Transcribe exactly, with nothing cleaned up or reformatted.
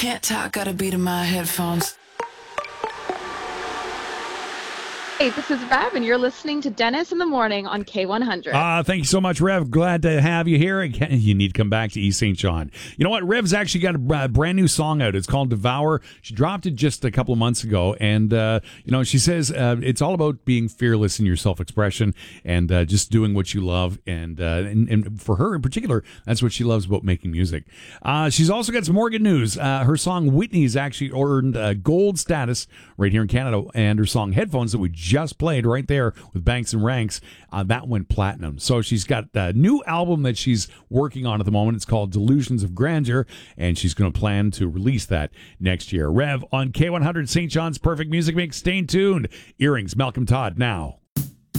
Can't talk, got a beat in my headphones. Hey, this is Rev, and you're listening to Dennis in the Morning on K one hundred. Uh, thank you so much, Rev. Glad to have you here. You need to come back to East Saint John. You know what? Rev's actually got a brand new song out. It's called Devour. She dropped it just a couple of months ago, and uh, you know, she says uh, it's all about being fearless in your self-expression and uh, just doing what you love. And, uh, and and for her in particular, that's what she loves about making music. Uh, she's also got some more good news. Uh, her song Whitney's actually earned uh, gold status right here in Canada, and her song Headphones that we just played right there with Banks and Ranks, uh, that went platinum. So she's got a new album that she's working on at the moment. It's called Delusions of Grandeur, and she's going to plan to release that next year. Rev on K one hundred, Saint John's Perfect Music Mix. Stay tuned. Earrings, Malcolm Todd now.